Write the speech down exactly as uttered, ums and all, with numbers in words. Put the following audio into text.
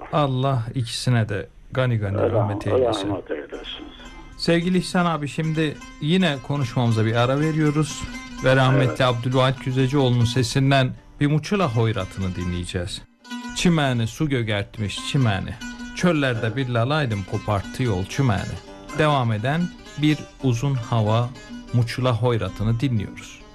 Allah ikisine de gani gani rahmet Rahmet eylesin. rahmet eylesin. Sevgili İhsan abi, şimdi yine konuşmamıza bir ara veriyoruz ve rahmetli Evet. Abdülvahit Güzecioğlu'nun sesinden bir Muçula hoyratını dinleyeceğiz. Çimeni su gögertmiş çimeni, çöllerde bir lalaydım koparttı yol çimeni. Devam eden bir uzun hava Muçula hoyratını dinliyoruz.